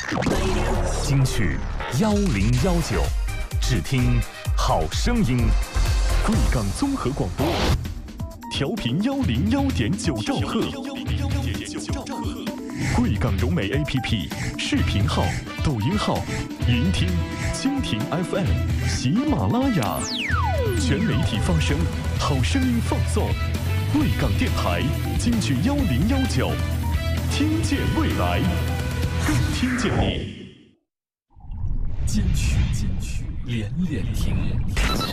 金曲1019，只听好声音。贵港综合广播，调频101.9兆赫。贵港融媒 APP 视频号、抖音号、云听、蜻蜓 FM、喜马拉雅，全媒体发声，好声音放送。贵港电台金曲1019，听见未来，更听见你。金曲连连听。